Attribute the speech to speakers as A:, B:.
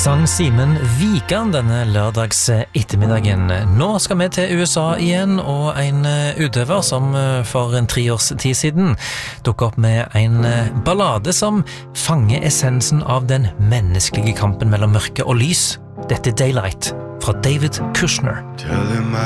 A: Sang Simen Vikan denne lørdags ettermiddagen. Nå skal vi til USA igjen, og en utøver som for 3 års tid siden dukket opp med en ballade som fanger essensen av den menneskelige kampen mellom mørke og lys. Dette er Daylight fra David Kushner.